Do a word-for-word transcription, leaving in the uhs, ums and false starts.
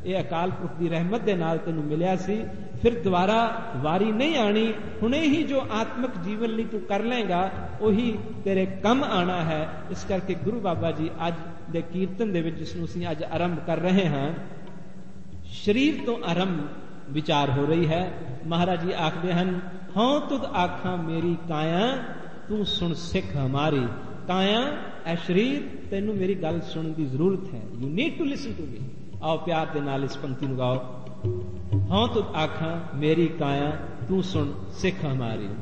ਇਹ ਅਕਾਲ ਪੁਰਖ ਦੀ ਰਹਿਮਤ ਦੇ ਨਾਲ ਤੈਨੂੰ ਮਿਲਿਆ ਸੀ, ਫਿਰ ਦੁਬਾਰਾ ਵਾਰੀ ਨਹੀਂ ਆਣੀ। ਹੁਣੇ ਹੀ ਜੋ ਆਤਮਿਕ ਜੀਵਨ ਲਈ ਤੂੰ ਕਰ ਲਏਗਾ ਉਹੀ ਤੇਰੇ ਕੰਮ ਆਣਾ ਹੈ। ਇਸ ਕਰਕੇ ਗੁਰੂ ਬਾਬਾ ਜੀ ਅੱਜ ਦੇ ਕੀਰਤਨ ਦੇ ਵਿੱਚ, ਜਿਸ ਨੂੰ ਅਸੀਂ ਅੱਜ ਆਰੰਭ ਕਰ ਰਹੇ ਹਾਂ, ਸਰੀਰ ਤੋਂ ਆਰੰਭ ਵਿਚਾਰ ਹੋ ਰਹੀ ਹੈ। ਮਹਾਰਾਜ ਜੀ ਆਖਦੇ ਹਨ, ਹਉ ਤੁਧ ਆਖਾਂ ਮੇਰੀ ਕਾਇਆ, ਤੂੰ ਸੁਣ ਸਿੱਖ ਹਮਾਰੀ। ਕਾਇਆ ਐ ਸਰੀਰ, ਤੈਨੂੰ ਮੇਰੀ ਗੱਲ ਸੁਣਨ ਦੀ ਜ਼ਰੂਰਤ ਹੈ। You need to listen to me. ਆਓ ਪਿਆਰ ਦੇ ਨਾਲ ਇਸ ਪੰਕਤੀ ਨੂੰ ਗਾਓ। ਹਉ ਤੁਧ ਆਖਾਂ ਮੇਰੀ ਕਾਇਆ, ਤੂੰ ਸੁਣ ਸਿੱਖ ਹਮਾਰੀ।